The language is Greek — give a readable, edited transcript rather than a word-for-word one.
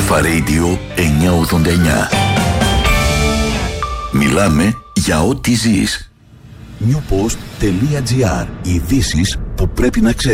Αλφα Radio 989. Μιλάμε για ό,τι ζεις. Newpost.gr. Ειδήσεις που πρέπει να ξέρεις.